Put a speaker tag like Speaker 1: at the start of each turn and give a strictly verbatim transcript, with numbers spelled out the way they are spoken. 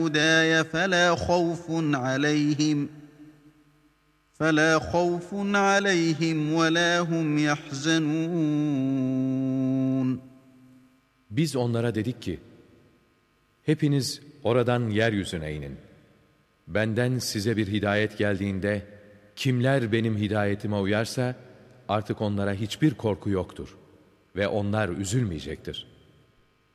Speaker 1: هُدَايَ فَلَا خَوْفٌ عَلَيْهِمْ فَلَا خَوْفٌ عَلَيْهِمْ وَلَا هُمْ يَحْزَنُونَ.
Speaker 2: Biz onlara dedik ki, hepiniz oradan yeryüzüne inin. Benden size bir hidayet geldiğinde, kimler benim hidayetime uyarsa, artık onlara hiçbir korku yoktur ve onlar üzülmeyecektir.